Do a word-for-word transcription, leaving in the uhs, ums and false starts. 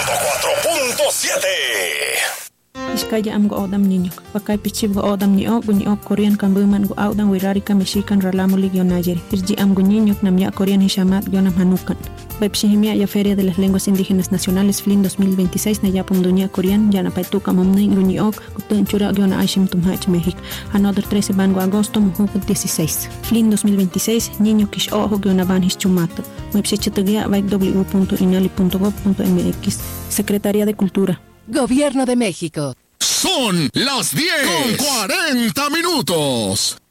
cuatro punto siete. Iskaya am go odam niño. Pakay pichib go odam ni o guni o Korean kambuman go odam wirari ka Mexican ralamuli gionayeri. Irji am go niño namya Korean hishamat gionam hanukan. Pepsihimia ya Feria de las Lenguas Indígenas Nacionales F L I N dos mil veintiséis na yapum dunia Korean yana paituka momni guni ok gutun chura giona aishim tumhach México. Another trece bango agosto muhuk dieciséis. F L I N dos mil veintiséis niño kish ojo giona ban hischumato. Website w punto inali punto gob punto m x. Secretaría de Cultura. Gobierno de México. Son las diez con cuarenta minutos.